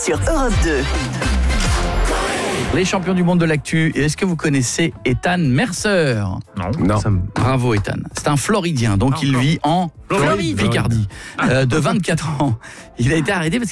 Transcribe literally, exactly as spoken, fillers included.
sur Europe deux. Les champions du monde de l'actu. Et est-ce que vous connaissez Ethan Mercer ? Non. Non. Ça me- Bravo Ethan. C'est un Floridien, donc il vit en Floride. Picardie, euh, de vingt-quatre ans. Il a été arrêté parce